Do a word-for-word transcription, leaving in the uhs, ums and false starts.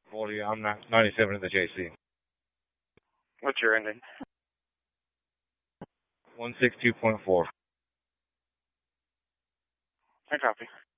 forty, I'm not ninety-seven in the J C. What's your ending? one sixty-two point four. I copy.